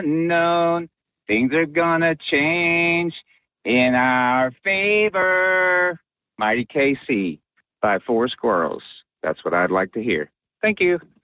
unknown. Things are gonna change in our favor. Mighty KC by Four Squirrels. That's what I'd like to hear. Thank you.